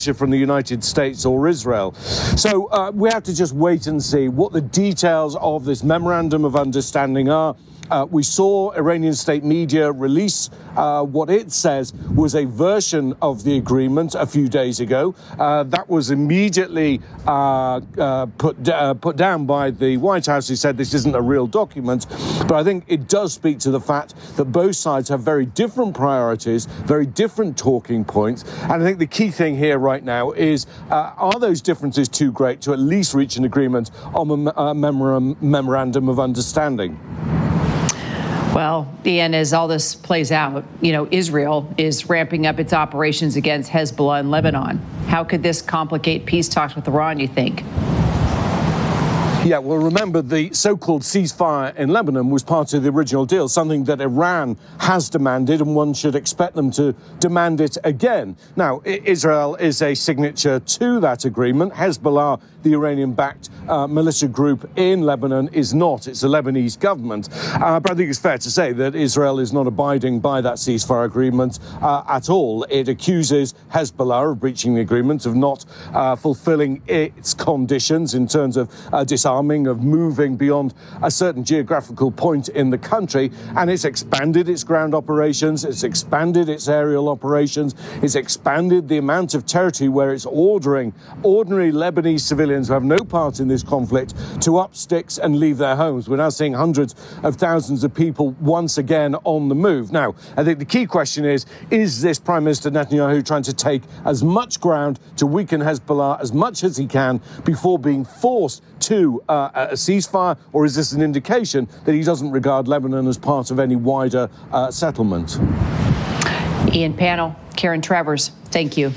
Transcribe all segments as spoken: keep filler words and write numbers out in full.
from the United States or Israel. So uh, we have to just wait and see what the details of this memorandum of understanding are. Uh, we saw Iranian state media release uh, what it says was a version of the agreement a few days ago. Uh, that was immediately uh, uh, put, uh, put down by the White House, who said this isn't a real document. But I think it does speak to the fact that both sides have very different priorities, very different talking points. And I think the key thing here right now is, uh, are those differences too great to at least reach an agreement on a, a memorandum, memorandum of understanding? Well, Ian, as all this plays out, you know, Israel is ramping up its operations against Hezbollah in Lebanon. How could this complicate peace talks with Iran, you think? Yeah, well, remember, the so-called ceasefire in Lebanon was part of the original deal, something that Iran has demanded, and one should expect them to demand it again. Now, Israel is a signature to that agreement. Hezbollah, the Iranian-backed uh, militia group in Lebanon, is not. It's the Lebanese government. Uh, but I think it's fair to say that Israel is not abiding by that ceasefire agreement uh, at all. It accuses Hezbollah of breaching the agreement, of not uh, fulfilling its conditions in terms of uh, disarmament, of moving beyond a certain geographical point in the country, and it's expanded its ground operations, it's expanded its aerial operations, it's expanded the amount of territory where it's ordering ordinary Lebanese civilians who have no part in this conflict to up sticks and leave their homes. We're now seeing hundreds of thousands of people once again on the move. Now, I think the key question is, is this Prime Minister Netanyahu trying to take as much ground to weaken Hezbollah as much as he can before being forced to uh, a ceasefire, or is this an indication that he doesn't regard Lebanon as part of any wider uh, settlement? Ian Pannell, Karen Travers, thank you.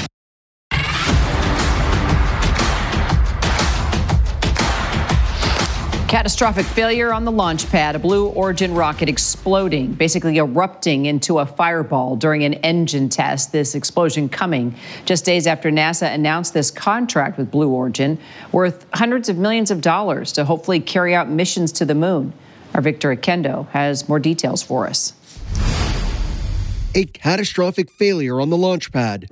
Catastrophic failure on the launch pad, a Blue Origin rocket exploding, basically erupting into a fireball during an engine test. This explosion coming just days after NASA announced this contract with Blue Origin worth hundreds of millions of dollars to hopefully carry out missions to the moon. Our Victor Akendo has more details for us. A catastrophic failure on the launch pad.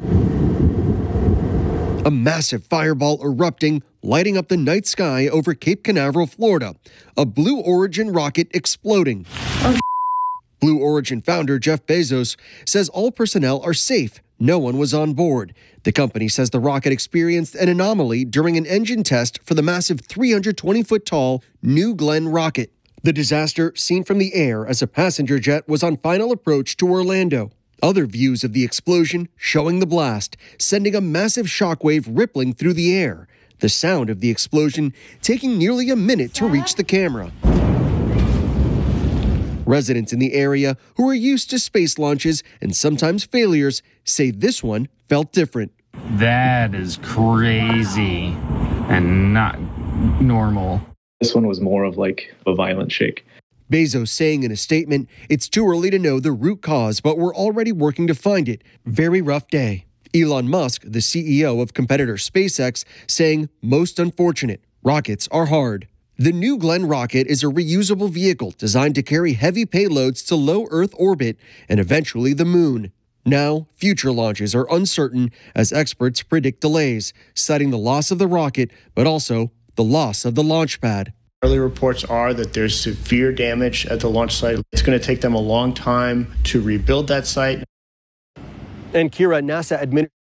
A massive fireball erupting, lighting up the night sky over Cape Canaveral, Florida. A Blue Origin rocket exploding. Oh. Blue Origin founder Jeff Bezos says all personnel are safe. No one was on board. The company says the rocket experienced an anomaly during an engine test for the massive three hundred twenty foot tall New Glenn rocket. The disaster seen from the air as a passenger jet was on final approach to Orlando. Other views of the explosion showing the blast, sending a massive shockwave rippling through the air. The sound of the explosion taking nearly a minute to reach the camera. Residents in the area who are used to space launches and sometimes failures say this one felt different. That is crazy and not normal. This one was more of like a violent shake. Bezos saying in a statement, it's too early to know the root cause, but we're already working to find it. Very rough day. Elon Musk, the C E O of competitor SpaceX, saying, most unfortunate. Rockets are hard. The New Glenn rocket is a reusable vehicle designed to carry heavy payloads to low Earth orbit and eventually the moon. Now, future launches are uncertain as experts predict delays, citing the loss of the rocket, but also the loss of the launch pad. Early reports are that there's severe damage at the launch site. It's going to take them a long time to rebuild that site. And Kira, NASA administrator.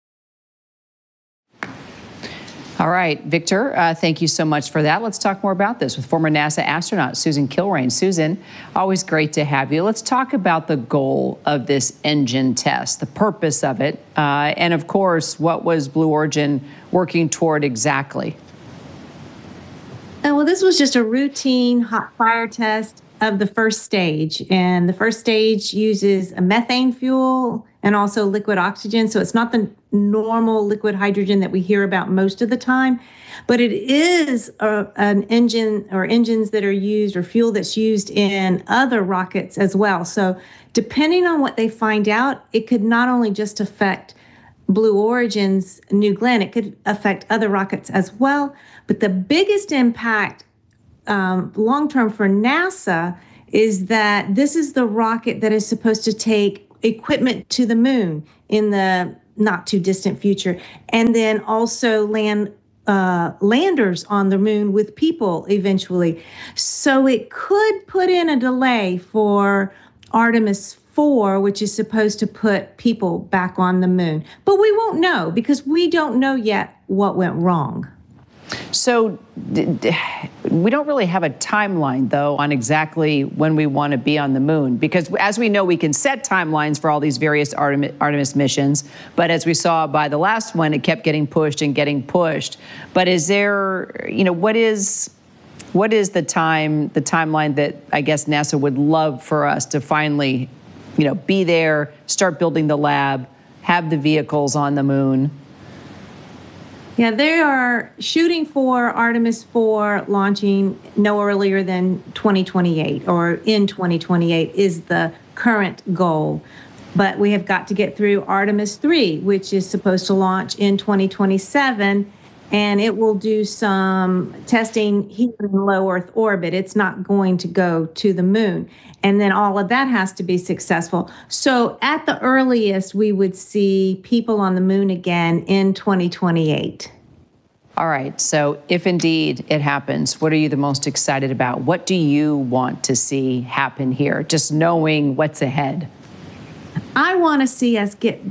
All right, Victor, uh, thank you so much for that. Let's talk more about this with former NASA astronaut Susan Kilrain. Susan, always great to have you. Let's talk about the goal of this engine test, the purpose of it, uh, and of course, what was Blue Origin working toward exactly? Uh, well, this was just a routine hot fire test of the first stage. And the first stage uses a methane fuel and also liquid oxygen. So it's not the normal liquid hydrogen that we hear about most of the time, but it is a, an engine or engines that are used or fuel that's used in other rockets as well. So depending on what they find out, it could not only just affect Blue Origin's New Glenn, it could affect other rockets as well. But the biggest impact um, long-term for NASA is that this is the rocket that is supposed to take equipment to the moon in the not too distant future. And then also land uh, landers on the moon with people eventually. So it could put in a delay for Artemis four, which is supposed to put people back on the moon. But we won't know because we don't know yet what went wrong. So d- d- we don't really have a timeline, though, on exactly when we want to be on the moon, because as we know, we can set timelines for all these various Artemis, Artemis missions. But as we saw by the last one, it kept getting pushed and getting pushed. But is there, you know, what is what is the time, the timeline that I guess NASA would love for us to finally, you know, be there, start building the lab, have the vehicles on the moon? Yeah, they are shooting for Artemis four launching no earlier than twenty twenty-eight, or in twenty twenty-eight is the current goal. But we have got to get through Artemis three, which is supposed to launch in twenty twenty-seven, and it will do some testing here in low Earth orbit. It's not going to go to the moon. And then all of that has to be successful. So at the earliest, we would see people on the moon again in twenty twenty-eight. All right. So if indeed it happens, what are you the most excited about? What do you want to see happen here? Just knowing what's ahead. I want to see us get